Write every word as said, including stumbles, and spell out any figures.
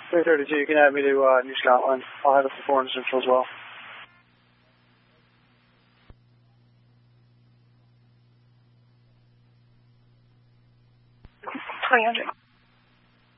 three thirty-two, you can add me to uh, New Scotland. I'll have it for Foreign Central as well. twenty hundred.